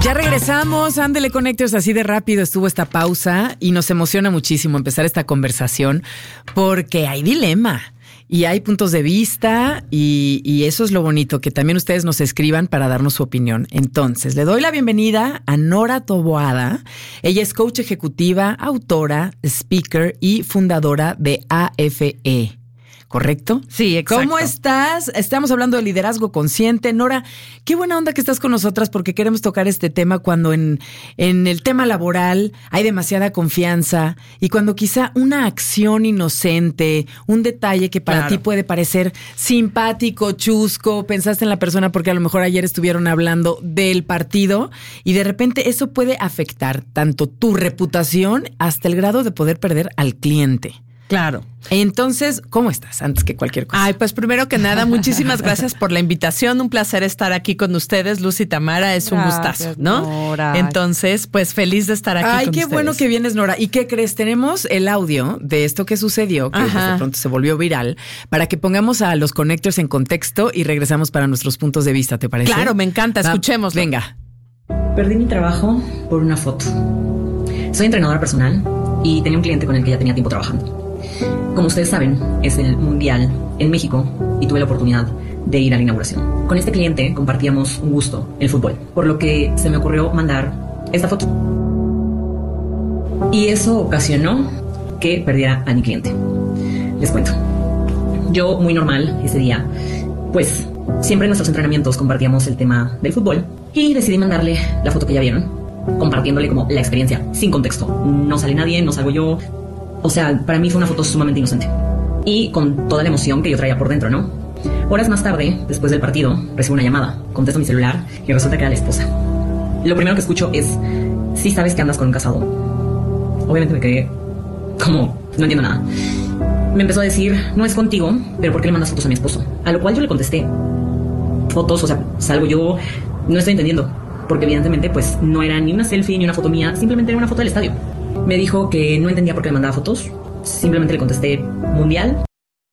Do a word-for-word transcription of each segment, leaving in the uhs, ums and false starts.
Ya regresamos, ándele Connectors, así de rápido estuvo esta pausa y nos emociona muchísimo empezar esta conversación porque hay dilema y hay puntos de vista y, y eso es lo bonito, que también ustedes nos escriban para darnos su opinión. Entonces, le doy la bienvenida a Nora Taboada. Ella es coach ejecutiva, autora, speaker y fundadora de A F E. ¿Correcto? Sí, exacto. ¿Cómo estás? Estamos hablando de liderazgo consciente. Nora, qué buena onda que estás con nosotras porque queremos tocar este tema cuando en, en el tema laboral hay demasiada confianza y cuando quizá una acción inocente, un detalle que para Claro. ti puede parecer simpático, chusco, pensaste en la persona porque a lo mejor ayer estuvieron hablando del partido y de repente eso puede afectar tanto tu reputación hasta el grado de poder perder al cliente. Claro. Entonces, ¿cómo estás? Antes que cualquier cosa. Ay, pues primero que nada, muchísimas gracias por la invitación. Un placer estar aquí con ustedes, Luz y Tamara. Es un Gracias, gustazo, ¿no? Nora. Entonces, pues feliz de estar aquí Ay, con qué ustedes. bueno que vienes, Nora. ¿Y qué crees? Tenemos el audio de esto que sucedió, que pues, de pronto se volvió viral, para que pongamos a los Connectors en contexto y regresamos para nuestros puntos de vista, ¿te parece? Claro, me encanta. Va, Escuchémoslo. Venga. Perdí mi trabajo por una foto. Soy entrenadora personal y tenía un cliente con el que ya tenía tiempo trabajando. Como ustedes saben, es el Mundial en México y tuve la oportunidad de ir a la inauguración. Con este cliente compartíamos un gusto, el fútbol, por lo que se me ocurrió mandar esta foto. Y eso ocasionó que perdiera a mi cliente. Les cuento. Yo, muy normal ese día, pues siempre en nuestros entrenamientos compartíamos el tema del fútbol y decidí mandarle la foto que ya vieron, compartiéndole como la experiencia, sin contexto. No sale nadie, no salgo yo. O sea, para mí fue una foto sumamente inocente. Y con toda la emoción que yo traía por dentro, ¿no? Horas más tarde, después del partido, recibo una llamada. Contesto mi celular y resulta que era la esposa. Lo primero que escucho es: sí sabes que andas con un casado. Obviamente me quedé como, no entiendo nada. Me empezó a decir: no es contigo, pero ¿por qué le mandas fotos a mi esposo? A lo cual yo le contesté: fotos, o sea, salgo yo, no estoy entendiendo. Porque evidentemente pues no era ni una selfie ni una foto mía, simplemente era una foto del estadio. Me dijo que no entendía por qué le mandaba fotos. Simplemente le contesté: Mundial.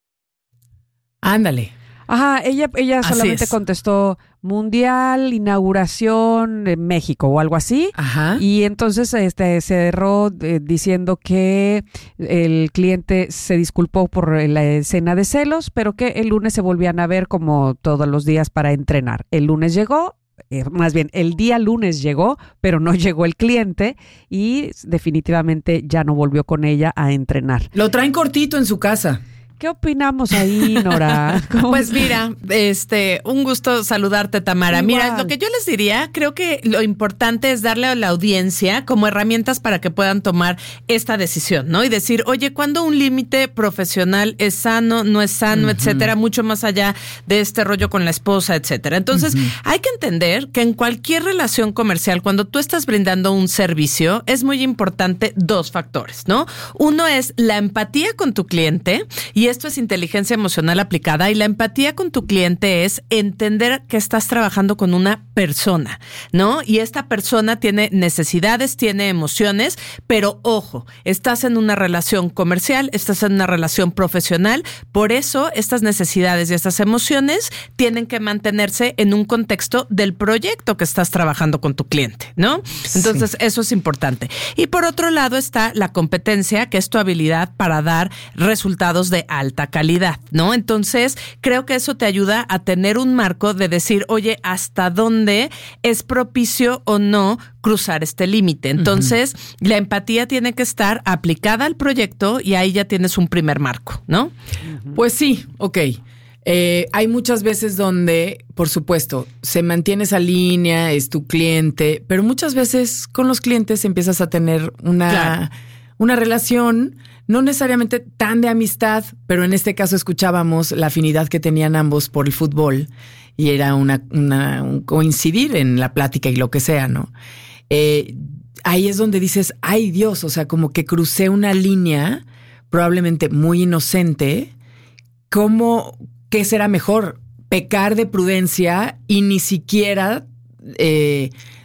Ándale. Ajá, ella, ella Así solamente es. contestó Mundial, inauguración en México o algo así. Ajá. Y entonces este cerró eh, diciendo que el cliente se disculpó por la escena de celos, pero que el lunes se volvían a ver como todos los días para entrenar. El lunes llegó. Eh, más bien, el día lunes llegó, pero no llegó el cliente y definitivamente ya no volvió con ella a entrenar. Lo traen cortito en su casa. ¿Qué opinamos ahí, Nora? ¿Cómo? Pues mira, este, un gusto saludarte, Tamara. Igual. Mira, lo que yo les diría, creo que lo importante es darle a la audiencia como herramientas para que puedan tomar esta decisión, ¿no? Y decir, oye, ¿cuándo un límite profesional es sano, no es sano, uh-huh. etcétera? Mucho más allá de este rollo con la esposa, etcétera. Entonces, uh-huh. hay que entender que en cualquier relación comercial, cuando tú estás brindando un servicio, es muy importante dos factores, ¿no? Uno es la empatía con tu cliente, y esto es inteligencia emocional aplicada, y la empatía con tu cliente es entender que estás trabajando con una persona, ¿no? Y esta persona tiene necesidades, tiene emociones, pero ojo, estás en una relación comercial, estás en una relación profesional, por eso estas necesidades y estas emociones tienen que mantenerse en un contexto del proyecto que estás trabajando con tu cliente, ¿no? Entonces, sí. Eso es importante. Y por otro lado está la competencia, que es tu habilidad para dar resultados de alta calidad, ¿no? Entonces, creo que eso te ayuda a tener un marco de decir, oye, ¿hasta dónde es propicio o no cruzar este límite? Entonces, uh-huh. la empatía tiene que estar aplicada al proyecto y ahí ya tienes un primer marco, ¿no? Uh-huh. Pues sí, ok. Eh, hay muchas veces donde, por supuesto, se mantiene esa línea, es tu cliente, pero muchas veces con los clientes empiezas a tener una, claro. una relación no necesariamente tan de amistad, pero en este caso escuchábamos la afinidad que tenían ambos por el fútbol y era una, una un coincidir en la plática y lo que sea, ¿no? Eh, ahí es donde dices, ay Dios, o sea, como que crucé una línea probablemente muy inocente. ¿Cómo, qué será mejor? Pecar de prudencia y ni siquiera eh,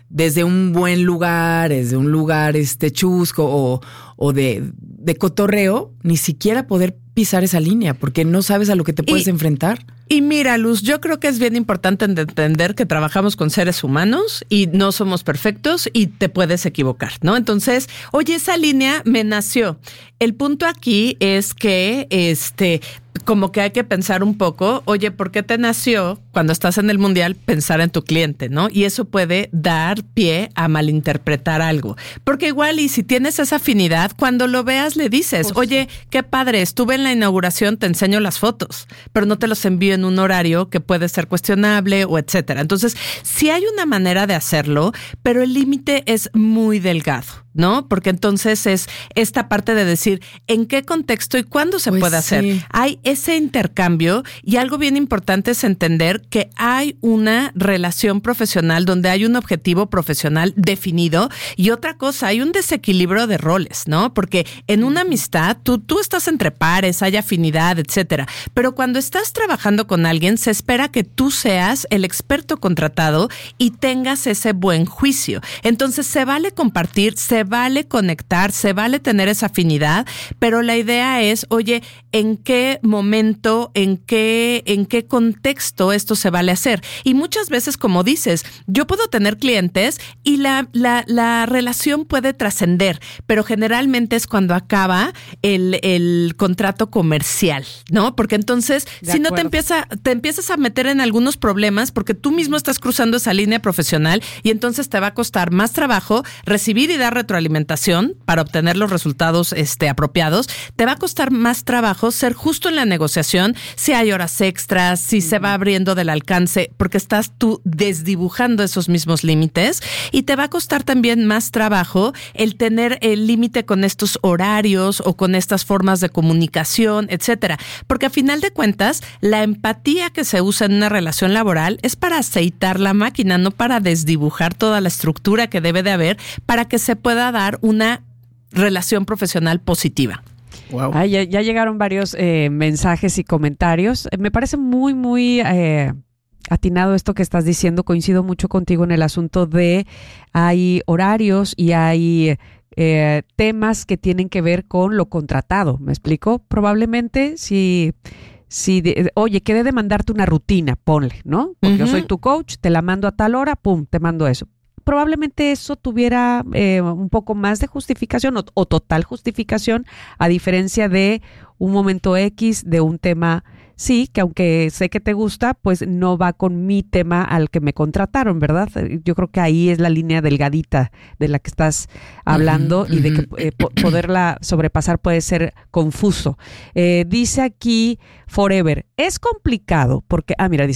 desde un buen lugar, desde un lugar este chusco o, o de, de cotorreo, ni siquiera poder pisar esa línea porque no sabes a lo que te puedes y, enfrentar. Y mira, Luz, yo creo que es bien importante entender que trabajamos con seres humanos y no somos perfectos y te puedes equivocar, ¿no? Entonces, oye, esa línea me nació. El punto aquí es que, este, como que hay que pensar un poco, oye, ¿por qué te nació cuando estás en el mundial pensar en tu cliente, ¿no? Y eso puede dar pie a malinterpretar algo. Porque igual y si tienes esa afinidad, cuando lo veas le dices, pues, oye, qué padre, estuve en la inauguración, te enseño las fotos, pero no te los envío en un horario que puede ser cuestionable o etcétera. Entonces, sí hay una manera de hacerlo, pero el límite es muy delgado, ¿no? Porque entonces es esta parte de decir en qué contexto y cuándo se pues puede hacer. Sí. Hay ese intercambio y algo bien importante es entender que hay una relación profesional donde hay un objetivo profesional definido y otra cosa, hay un desequilibrio de roles, ¿no? Porque en una amistad tú, tú estás entre pares, hay afinidad, etcétera. Pero cuando estás trabajando con alguien, se espera que tú seas el experto contratado y tengas ese buen juicio. Entonces se vale compartir, se vale conectar, se vale tener esa afinidad, pero la idea es, oye, ¿en qué momento, en qué, en qué contexto esto se vale hacer? Y muchas veces, como dices, yo puedo tener clientes y la, la, la relación puede trascender, pero generalmente es cuando acaba el, el contrato comercial, ¿no? Porque entonces, De si no acuerdo. te empieza, te empiezas a meter en algunos problemas porque tú mismo estás cruzando esa línea profesional y entonces te va a costar más trabajo recibir y dar retroalimentación para obtener los resultados este, apropiados. Te va a costar más trabajo ser justo en la negociación, si hay horas extras, si uh-huh. se va abriendo del alcance, porque estás tú desdibujando esos mismos límites y te va a costar también más trabajo el tener el límite con estos horarios o con estas formas de comunicación, etcétera. Porque a final de cuentas, la empatía que se usa en una relación laboral es para aceitar la máquina, no para desdibujar toda la estructura que debe de haber para que se pueda dar una relación profesional positiva. Wow. Ah, ya, ya llegaron varios eh, mensajes y comentarios. Me parece muy, muy eh, atinado esto que estás diciendo. Coincido mucho contigo en el asunto de hay horarios y hay eh, temas que tienen que ver con lo contratado. ¿Me explico? Probablemente si... Si, de, oye, quedé de mandarte una rutina, ponle, ¿no? Porque uh-huh. yo soy tu coach, te la mando a tal hora, pum, te mando eso. Probablemente eso tuviera eh, un poco más de justificación o, o total justificación, a diferencia de un momento X de un tema, sí, que aunque sé que te gusta, pues no va con mi tema al que me contrataron, ¿verdad? Yo creo que ahí es la línea delgadita de la que estás hablando uh-huh, y uh-huh. de que eh, po- poderla sobrepasar puede ser confuso. Eh, dice aquí Forever, es complicado porque, ah, mira, dice,